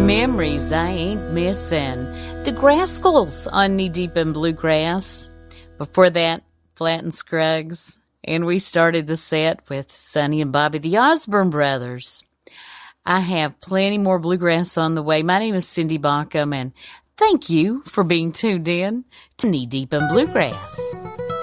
Memories I ain't missing. The Grascals on Knee Deep in Bluegrass. Before that, Flat and Scruggs. And we started the set with Sonny and Bobby, the Osborne Brothers. I have plenty more bluegrass on the way. My name is Cindy Baucom, and thank you for being tuned in to Knee Deep in Bluegrass.